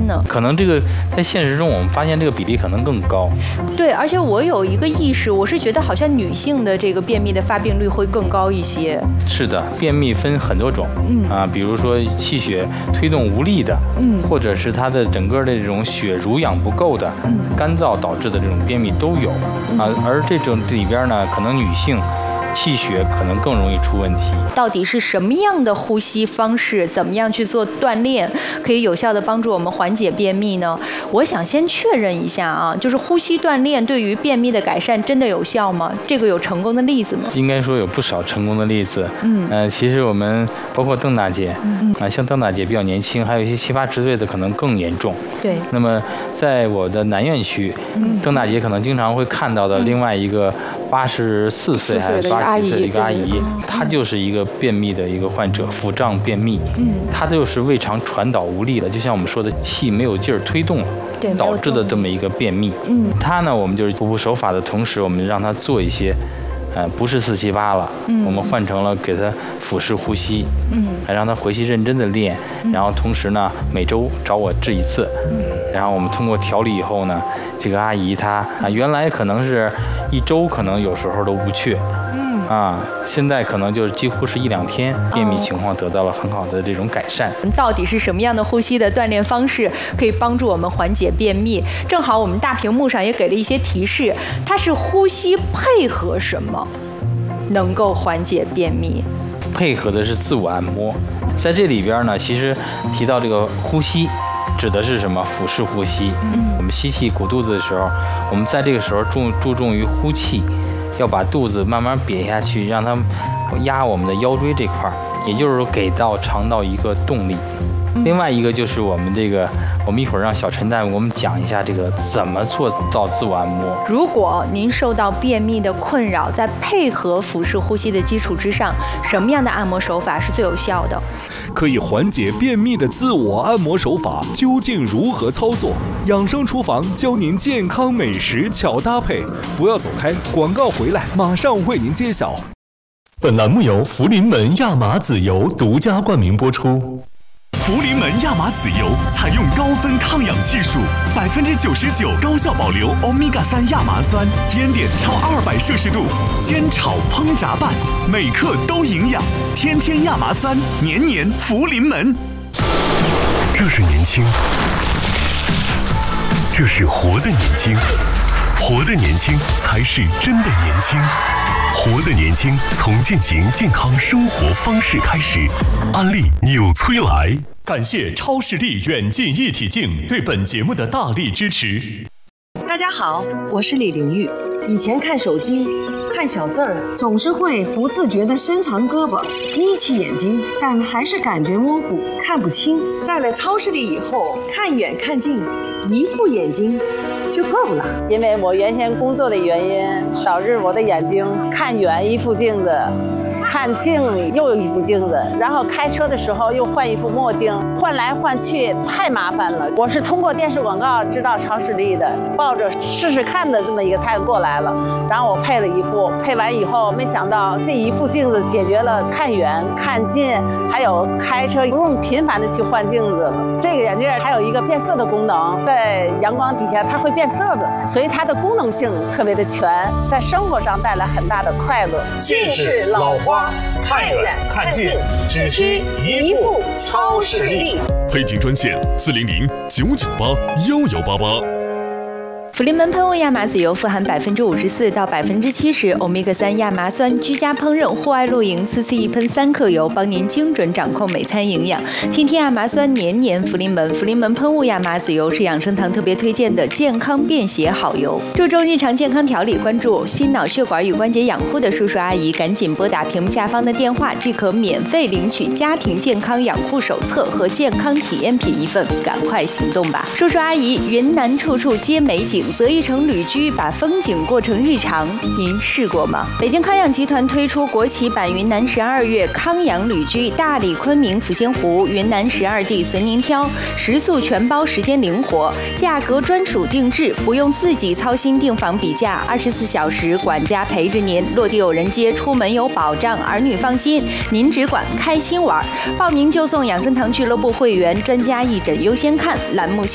呢？ 可能这个在现实中我们发现这个比例可能更高。 对，而且我有一个意识，我是觉得好像女性的这个便秘的发病率会更高一些。 是的，便秘分很多种，比如说气血推动无力的，或者是它的整个的这种血濡养不够的，干燥导致的这种便秘都有而这种里边呢，可能女性气血可能更容易出问题。 到底是什么样的呼吸方式，怎么样去做锻炼，可以有效的帮助我们缓解便秘呢？我想先确认一下啊，就是呼吸锻炼对于便秘的改善真的有效吗？这个有成功的例子吗？ 应该说有不少成功的例子。其实我们包括邓大姐，像邓大姐比较年轻，还有一些7、80岁的可能更严重。 对。 那么在我的南院区，邓大姐可能经常会看到的另外一个84岁还是80岁的一个阿姨，她就是一个便秘的一个患者，腹胀便秘。她就是胃肠传导无力了，就像我们说的气没有劲儿推动了，导致的这么一个便秘。她呢，我们就是补手法的同时，我们让她做一些。不是4、7、8了，我们换成了给他腹式呼吸，还让他回去认真的练，然后同时呢，每周找我治一次，然后我们通过调理以后呢，这个阿姨她原来可能是1周可能有时候都不去，现在可能就是几乎是1、2天，便秘情况得到了很好的这种改善。 到底是什么样的呼吸的锻炼方式可以帮助我们缓解便秘？正好我们大屏幕上也给了一些提示，它是呼吸配合什么能够缓解便秘？ 配合的是自我按摩。在这里边呢，其实提到这个呼吸指的是什么？腹式呼吸。我们吸气鼓肚子的时候，我们在这个时候注重于呼气，要把肚子慢慢瘪下去，让它压我们的腰椎这块，也就是说给到肠道一个动力。另外一个就是我们一会儿让小陈大夫给我们讲一下这个怎么做到自我按摩。 如果您受到便秘的困扰，在配合腹式呼吸的基础之上，什么样的按摩手法是最有效的？ 可以缓解便秘的自我按摩手法究竟如何操作？养生厨房教您健康美食巧搭配。不要走开，广告回来马上为您揭晓。 本栏目由福临门亚麻籽油独家冠名播出。 福临门亚麻籽油采用高分抗氧技术，99%高效保留欧米伽3亚麻酸，烟点超200摄氏度，煎炒烹炸拌，每克都营养。天天亚麻酸，年年福临门。 这是年轻，这是活的年轻，活的年轻才是真的年轻。活的年轻，从践行健康生活方式开始。安利纽崔莱，感谢超视力远近一体镜对本节目的大力支持。 大家好，我是李玲玉。以前看手机看小字儿，总是会不自觉地伸长胳膊，眯起眼睛，但还是感觉模糊，看不清。戴了超视力以后，看远看近，一副眼睛就够了。 因为我原先工作的原因，导致我的眼睛看远一副镜子，看近又一副镜子，然后开车的时候又换一副墨镜，换来换去太麻烦了。我是通过电视广告知道超视力的，抱着试试看的这么一个态度过来了。然后我配了一副，配完以后没想到这一副镜子解决了看远看近，还有开车不用频繁的去换镜子了。这个眼镜还有一个变色的功能，在阳光底下它会变色的，所以它的功能性特别的全，在生活上带来很大的快乐。 近视老花，看远看近，只需一副超视力。 配镜专线400-998-1188。 福临门喷雾亚麻籽油富含54%到70%欧米伽3亚麻酸，居家烹饪、户外露营，次一喷3克油，帮您精准掌控每餐营养。天天亚麻酸，年年福临门。福临门喷雾亚麻籽油是养生堂特别推荐的健康便携好油，注重日常健康调理，关注心脑血管与关节养护的叔叔阿姨，赶紧拨打屏幕下方的电话，即可免费领取家庭健康养护手册和健康体验品1份，赶快行动吧！叔叔阿姨，云南处处皆美景。择一城旅居，把风景过成日常，您试过吗？北京康养集团推出国企版云南12月康养旅居，大理、昆明、抚仙湖、云南12地随您挑，食宿全包，时间灵活，价格专属定制，不用自己操心订房比价，24小时管家陪着您，落地有人接，出门有保障，儿女放心，您只管开心玩。报名就送养生堂俱乐部会员，专家义诊优先看，栏目